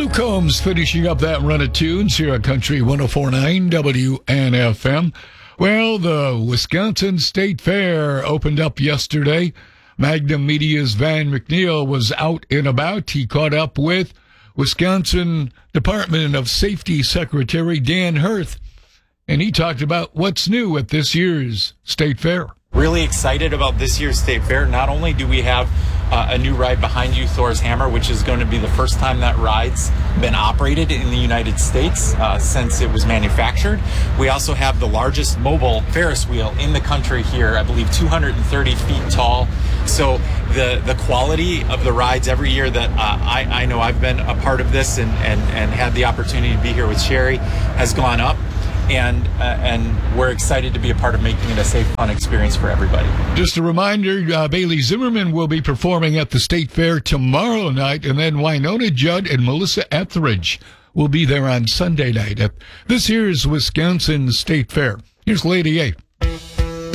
Luke Combs finishing up that run of tunes here at Country 104.9 WNFM. Well, the Wisconsin State Fair opened up yesterday. Magnum Media's Van McNeil was out and about. He caught up with Wisconsin Department of Safety Secretary Dan Hirth, and he talked about what's new at this year's State Fair. Really excited about this year's State Fair. Not only do we have a new ride behind you, Thor's Hammer, which is going to be the first time that ride's been operated in the United States since it was manufactured. We also have the largest mobile Ferris wheel in the country here, I believe 230 feet tall. So the quality of the rides every year that I know I've been a part of this and had the opportunity to be here with Sherry has gone up. And we're excited to be a part of making it a safe, fun experience for everybody. Just a reminder, Bailey Zimmerman will be performing at the State Fair tomorrow night, and then Winona Judd and Melissa Etheridge will be there on Sunday night at this year's Wisconsin State Fair. Here's Lady A.